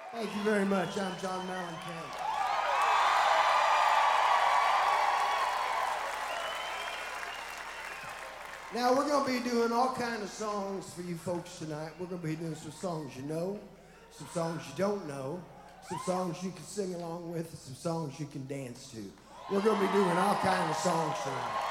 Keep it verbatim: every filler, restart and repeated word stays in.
Thank you very much. I'm John Mellencamp. Now we're going to be doing all kinds of songs for you folks tonight. We're going to be doing some songs you know, some songs you don't know, some songs you can sing along with, and some songs you can dance to. We're going to be doing all kinds of songs tonight.